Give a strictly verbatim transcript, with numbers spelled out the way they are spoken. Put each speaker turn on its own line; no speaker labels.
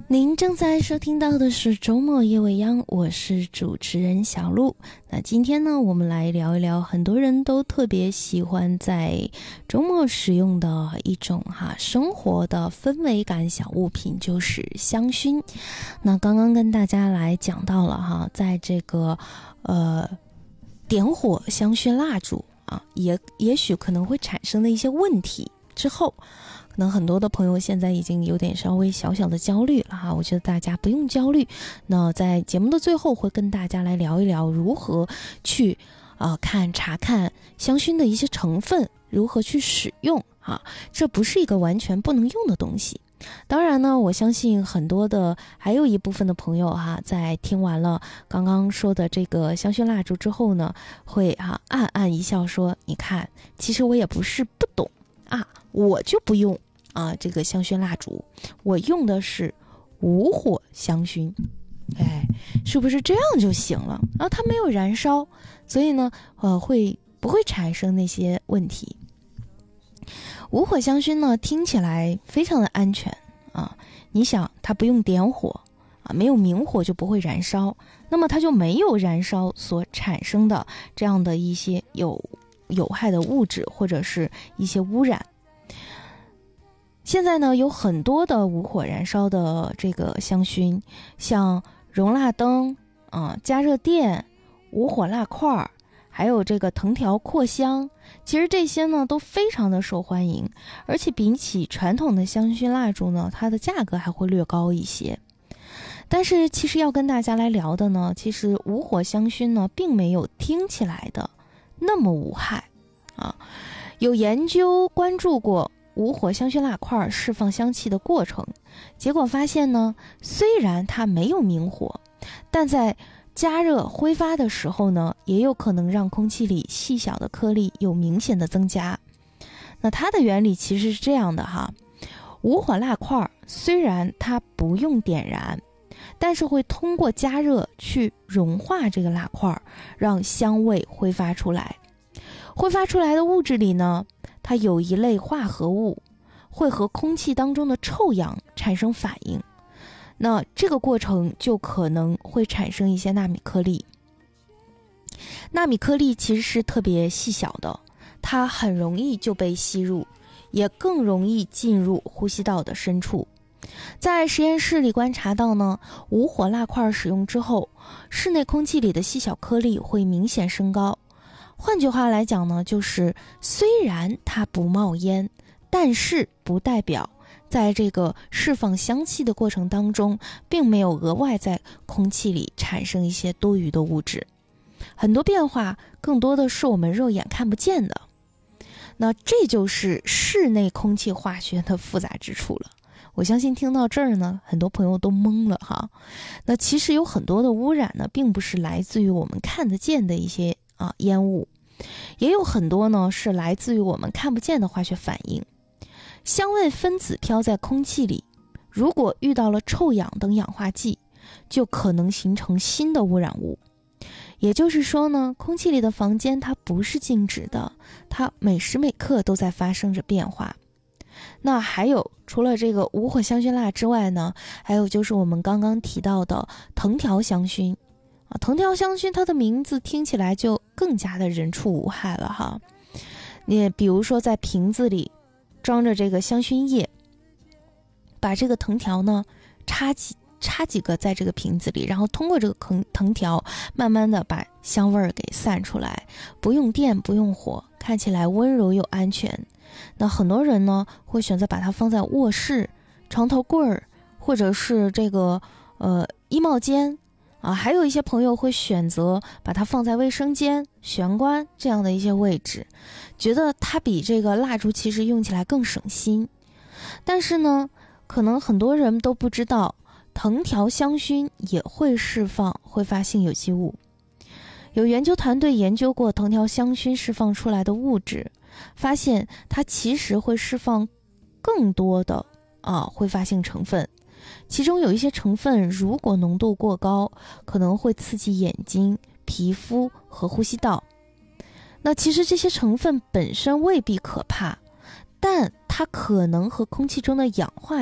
您正在收听到的是周末夜未央，我是主持人小鹿。那今天呢，我们来聊一聊很多人都特别喜欢在周末使用的一种哈生活的氛围感小物品，就是香薰。那刚刚跟大家来讲到了哈，在这个呃点火香薰蜡烛啊，也也许可能会产生的一些问题之后。可能很多的朋友现在已经有点稍微小小的焦虑了哈，我觉得大家不用焦虑。那在节目的最后会跟大家来聊一聊如何去呃看查看香薰的一些成分，如何去使用啊，这不是一个完全不能用的东西。当然呢，我相信很多的还有一部分的朋友哈，在听完了刚刚说的这个香薰蜡烛之后呢，会哈暗暗一笑说，你看，其实我也不是不懂啊，我就不用啊，这个香薰蜡烛，我用的是无火香薰，哎，是不是这样就行了？啊，它没有燃烧，所以呢，呃，会不会产生那些问题？无火香薰呢，听起来非常的安全啊。你想，它不用点火啊，没有明火就不会燃烧，那么它就没有燃烧所产生的这样的一些有有害的物质或者是一些污染。现在呢，有很多的无火燃烧的这个香薰，像熔蜡灯啊、加热垫、无火蜡块，还有这个藤条扩香，其实这些呢都非常的受欢迎，而且比起传统的香薰蜡烛呢，它的价格还会略高一些。但是其实要跟大家来聊的呢，其实无火香薰呢并没有听起来的那么无害啊。有研究关注过无火香薰蜡块释放香气的过程，结果发现呢，虽然它没有明火，但在加热挥发的时候呢，也有可能让空气里细小的颗粒有明显的增加。那它的原理其实是这样的哈，无火蜡块虽然它不用点燃，但是会通过加热去融化这个蜡块，让香味挥发出来。挥发出来的物质里呢，它有一类化合物会和空气当中的臭氧产生反应，那这个过程就可能会产生一些纳米颗粒。纳米颗粒其实是特别细小的，它很容易就被吸入，也更容易进入呼吸道的深处。在实验室里观察到呢，无火蜡块使用之后，室内空气里的细小颗粒会明显升高。换句话来讲呢，就是虽然它不冒烟，但是不代表在这个释放香气的过程当中，并没有额外在空气里产生一些多余的物质。很多变化更多的是我们肉眼看不见的。那这就是室内空气化学的复杂之处了。我相信听到这儿呢，很多朋友都懵了哈。那其实有很多的污染呢，并不是来自于我们看得见的一些啊烟雾，也有很多呢是来自于我们看不见的化学反应。香味分子飘在空气里，如果遇到了臭氧等氧化剂，就可能形成新的污染物。也就是说呢，空气里的房间它不是静止的，它每时每刻都在发生着变化。那还有除了这个无火香薰蜡之外呢，还有就是我们刚刚提到的藤条香薰啊，藤条香薰它的名字听起来就更加的人畜无害了哈。你比如说在瓶子里装着这个香薰液，把这个藤条呢插几插几个在这个瓶子里，然后通过这个藤藤条慢慢的把香味儿给散出来，不用电不用火，看起来温柔又安全。那很多人呢会选择把它放在卧室、床头柜儿，或者是这个呃衣帽间啊，还有一些朋友会选择把它放在卫生间、玄关这样的一些位置，觉得它比这个蜡烛其实用起来更省心。但是呢，可能很多人都不知道，藤条香薰也会释放挥发性有机物。有研究团队研究过藤条香薰释放出来的物质，发现它其实会释放更多的啊挥发性成分，其中有一些成分如果浓度过高，可能会刺激眼睛、皮肤和呼吸道。那其实这些成分本身未必可怕，但它可能和空气中的氧化